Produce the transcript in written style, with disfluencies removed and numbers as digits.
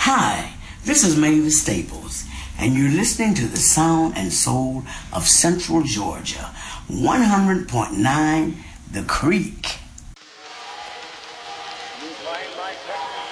Hi, this is Mavis Staples, and you're listening to the sound and soul of Central Georgia, 100.9 The Creek. You find my